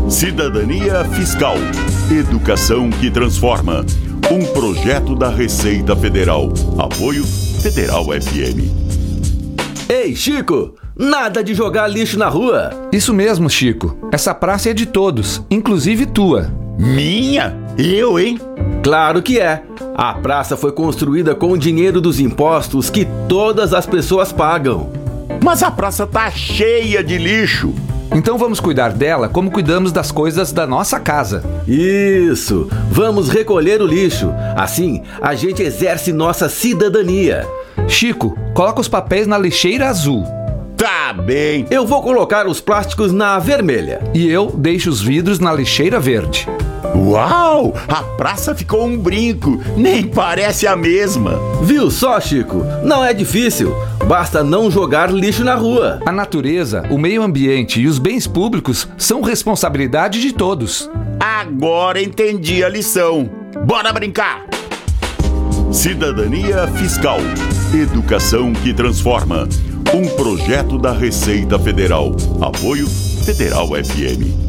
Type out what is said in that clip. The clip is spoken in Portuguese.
Cidadania Fiscal. Educação que transforma. Um projeto da Receita Federal. Apoio Federal FM. Ei, Chico! Nada de jogar lixo na rua! Isso mesmo, Chico. Essa praça é de todos, inclusive tua. Minha? Eu, hein? Claro que é. A praça foi construída com o dinheiro dos impostos que todas as pessoas pagam. Mas a praça tá cheia de lixo. Então vamos cuidar dela como cuidamos das coisas da nossa casa. Isso! Vamos recolher o lixo. Assim, a gente exerce nossa cidadania. Chico, coloca os papéis na lixeira azul. Tá bem. Eu vou colocar os plásticos na vermelha. E eu deixo os vidros na lixeira verde. Uau! A praça ficou um brinco. Nem parece a mesma. Viu só, Chico? Não é difícil. Basta não jogar lixo na rua. A natureza, o meio ambiente e os bens públicos são responsabilidade de todos. Agora entendi a lição. Bora brincar! Cidadania Fiscal. Educação que transforma. Um projeto da Receita Federal. Apoio Federal FM.